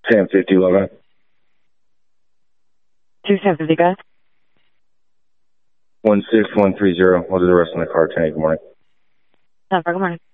1050, log on. 2750, guys. 16130. I'll do the rest in the car. 10, good morning. Good morning.